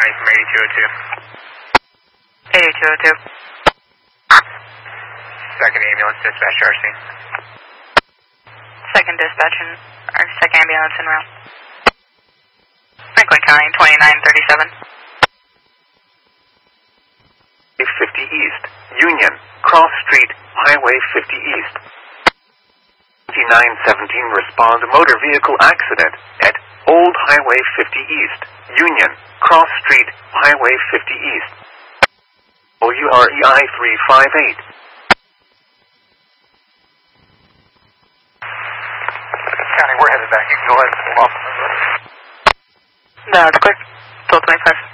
County from 8202. 8202. Second ambulance dispatch RC. Second dispatch or second ambulance en route. Franklin County 2937. 50 East, Union, Cross Street, Highway 50 East. 2917 respond motor vehicle accident at Old Highway 50 East, Union, Cross Street, Highway 50 East. WREI 358. County, we're headed back. You can go ahead and pull off. That's quick. 1225.